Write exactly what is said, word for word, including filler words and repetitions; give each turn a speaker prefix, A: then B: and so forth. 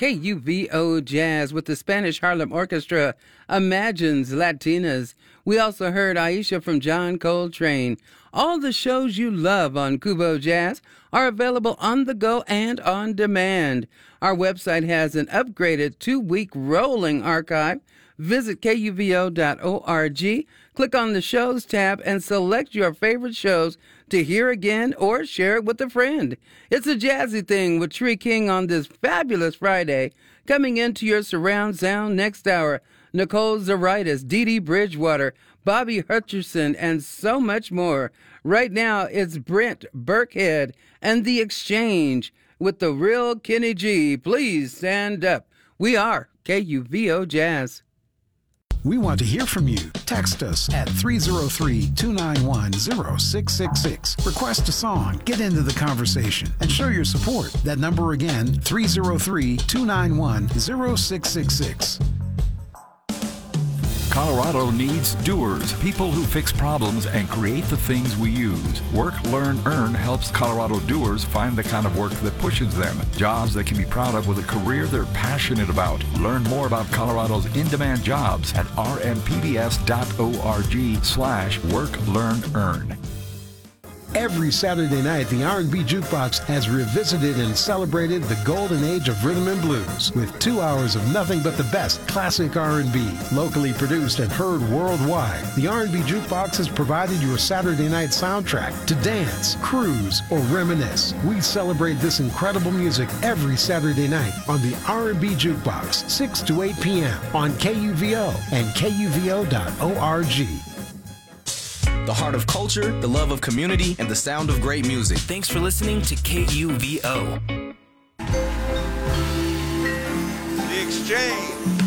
A: K U V O Jazz with the Spanish Harlem Orchestra, Imagines Latinas. We also heard Aisha from John Coltrane. All the shows you love on Kubo Jazz are available on the go and on demand. Our website has an upgraded two-week rolling archive. Visit K U V O dot org, click on the Shows tab, and select your favorite shows to hear again or share it with a friend. It's a jazzy thing with Tree King on this fabulous Friday. Coming into your surround sound next hour, Nicole Zaritis, Dee Dee Bridgewater, Bobby Hutcherson, and so much more. Right now, it's Brent Burkhead and The Exchange with the real Kenny G. Please stand up. We are K U V O Jazz.
B: We want to hear from you. Text us at three oh three, two nine one, oh six six six. Request a song, get into the conversation, and show your support. That number again, three oh three, two nine one, oh six six six.
C: Colorado needs doers, people who fix problems and create the things we use. Work, Learn, Earn helps Colorado doers find the kind of work that pushes them. Jobs they can be proud of with a career they're passionate about. Learn more about Colorado's in-demand jobs at r m p b s dot org slash work, learn, earn.
B: Every Saturday night, the R and B Jukebox has revisited and celebrated the golden age of rhythm and blues with two hours of nothing but the best classic R and B, locally produced and heard worldwide. The R and B Jukebox has provided your Saturday night soundtrack to dance, cruise, or reminisce. We celebrate this incredible music every Saturday night on the R and B Jukebox, six to eight p.m. on K U V O and K U V O dot org.
D: The heart of culture, the love of community, and the sound of great music.
E: Thanks for listening to K U V O.
F: The Exchange.